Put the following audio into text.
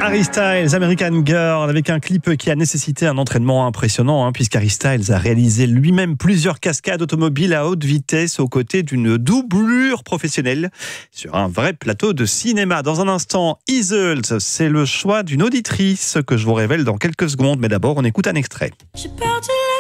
Harry Styles, American Girl, avec un clip qui a nécessité un entraînement impressionnant, puisqu'Harry Styles a réalisé lui-même plusieurs cascades automobiles à haute vitesse aux côtés d'une doublure professionnelle sur un vrai plateau de cinéma. Dans un instant, Easels, c'est le choix d'une auditrice que je vous révèle dans quelques secondes, mais d'abord on écoute un extrait. J'ai perdu